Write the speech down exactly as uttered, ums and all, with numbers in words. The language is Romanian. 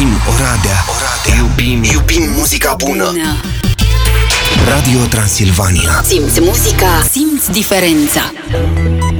Iubim Oradea. Oradea. Iubim, iubim muzica bună. bună. Radio Transilvania. Simți muzica, simți diferența.